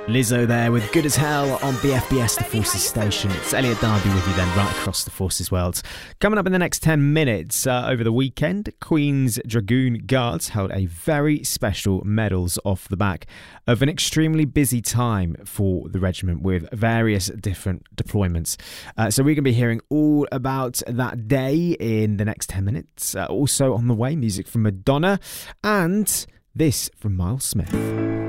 Lizzo there with Good As Hell on BFBS The Forces station. It's Elliot Darby with you then right across the Forces world. Coming up in the next 10 minutes, over the weekend, Queen's Dragoon Guards held a very special medals off the back of an extremely busy time for the regiment with various different deployments. So we're going to be hearing all about that day in the next 10 minutes. Also on the way, music from Madonna and this from Miles Smith.